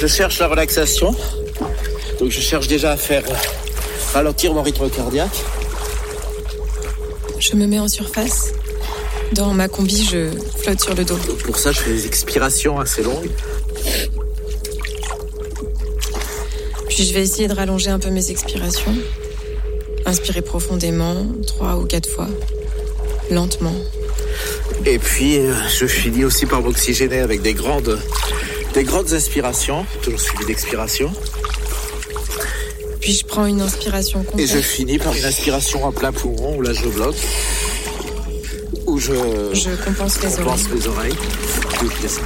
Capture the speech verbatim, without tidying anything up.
Je cherche la relaxation. Donc je cherche déjà à faire ralentir mon rythme cardiaque. Je me mets en surface. Dans ma combi, je flotte sur le dos. Donc pour ça, je fais des expirations assez longues. Puis je vais essayer de rallonger un peu mes expirations. Inspirer profondément, trois ou quatre fois. Lentement. Et puis, euh, je finis aussi par m'oxygéner avec des grandes, des grandes inspirations, toujours suivies d'expirations. Puis je prends une inspiration complète. Et je finis par une inspiration à plein poumon, où là je bloque, où je, je compense les compense oreilles. les oreilles.